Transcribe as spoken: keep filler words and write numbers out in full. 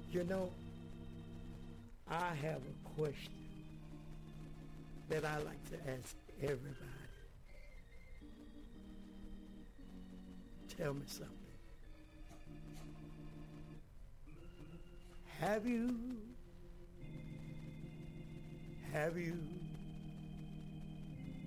You know, I have a question that I like to ask everybody. Tell me something. Have you, have you